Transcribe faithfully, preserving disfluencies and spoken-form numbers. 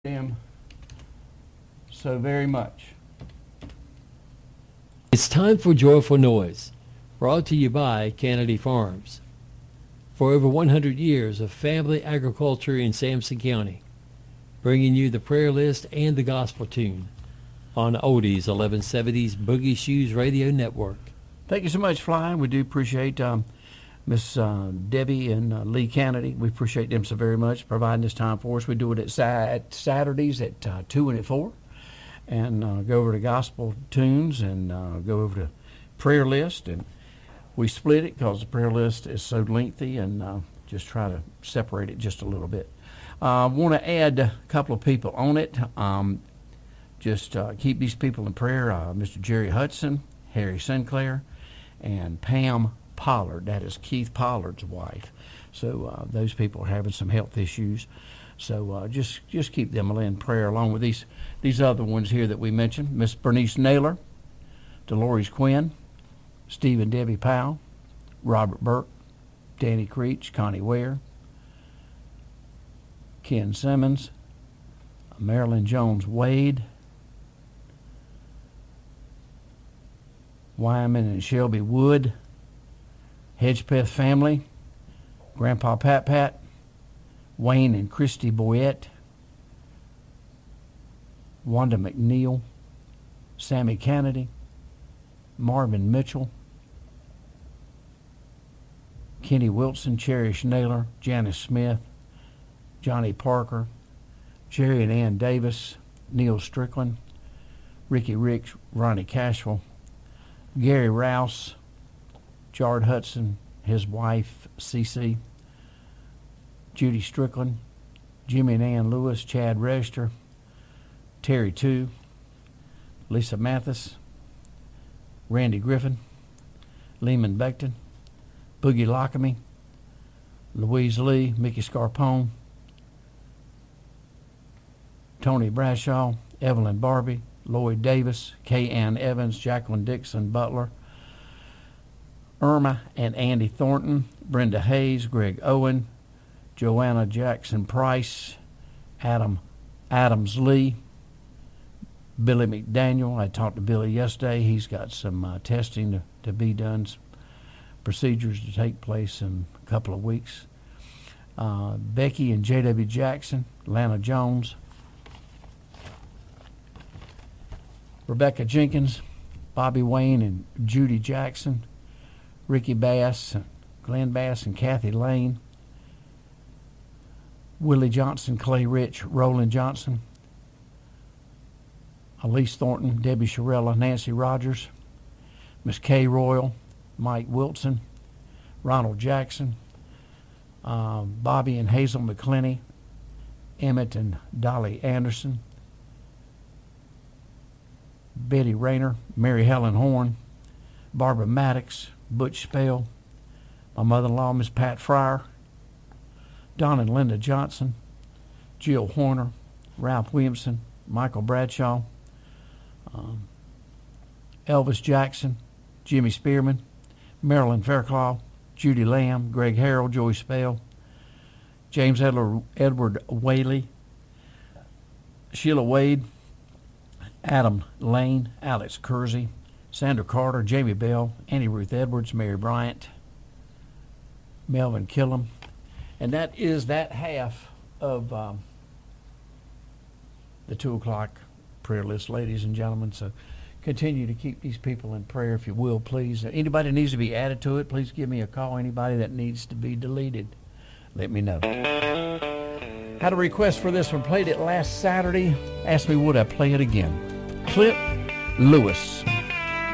them so very much. It's time for Joyful Noise, brought to you by Kennedy Farms. For over one hundred years of family agriculture in Sampson County, bringing you the prayer list and the gospel tune on Oldies eleven seventies Boogie Shoes Radio Network. Thank you so much, Fly. We do appreciate um, Miss uh, Debbie and uh, Lee Kennedy. We appreciate them so very much providing this time for us. We do it at, sa- at Saturdays at uh, two and at four, and uh, go over to gospel tunes and uh, go over to prayer list. And we split it because the prayer list is so lengthy, and uh, just try to separate it just a little bit. I uh, want to add a couple of people on it. Um, just uh, keep these people in prayer. Uh, Mister Jerry Hudson, Harry Sinclair, and Pam Pollard. That is Keith Pollard's wife. So uh, those people are having some health issues. So uh, just just keep them in prayer along with these these other ones here that we mentioned. Miss Bernice Naylor, Dolores Quinn, Steve and Debbie Powell, Robert Burke, Danny Creech, Connie Ware, Ken Simmons, Marilyn Jones Wade, Wyman and Shelby Wood, Hedgepeth family, Grandpa Pat Pat, Wayne and Christy Boyette, Wanda McNeil, Sammy Kennedy, Marvin Mitchell, Kenny Wilson, Cherish Naylor, Janice Smith, Johnny Parker, Jerry and Ann Davis, Neil Strickland, Ricky Ricks, Ronnie Cashwell, Gary Rouse, Jard Hudson, his wife, Cece, Judy Strickland, Jimmy and Ann Lewis, Chad Register, Terry Two, Lisa Mathis, Randy Griffin, Lehman Beckton, Boogie Lockamy, Louise Lee, Mickey Scarpone, Tony Bradshaw, Evelyn Barbie, Lloyd Davis, Kay Ann Evans, Jacqueline Dixon Butler, Irma and Andy Thornton, Brenda Hayes, Greg Owen, Joanna Jackson Price, Adam Adams Lee, Billy McDaniel. I talked to Billy yesterday. He's got some uh, testing to, to be done, some procedures to take place in a couple of weeks. Uh, Becky and J W Jackson, Lana Jones, Rebecca Jenkins, Bobby Wayne and Judy Jackson, Ricky Bass, Glenn Bass and Kathy Lane, Willie Johnson, Clay Rich, Roland Johnson, Elise Thornton, Debbie Sharella, Nancy Rogers, Miss Kay Royal, Mike Wilson, Ronald Jackson, uh, Bobby and Hazel McClinney, Emmett and Dolly Anderson, Betty Rayner, Mary Helen Horn, Barbara Maddox, Butch Spell, my mother-in-law, Miss Pat Fryer, Don and Linda Johnson, Jill Horner, Ralph Williamson, Michael Bradshaw, um, Elvis Jackson, Jimmy Spearman, Marilyn Fairclough, Judy Lamb, Greg Harrell, Joey Spell, James Edler, Edward Whaley, Sheila Wade, Adam Lane, Alex Kersey, Sandra Carter, Jamie Bell, Annie Ruth Edwards, Mary Bryant, Melvin Killam. And that is that half of um, the two o'clock prayer list, ladies and gentlemen. So continue to keep these people in prayer, if you will, please. Anybody that needs to be added to it, please give me a call. Anybody that needs to be deleted, let me know. Had a request for this one. Played it last Saturday. Asked me would I play it again. Clip Lewis.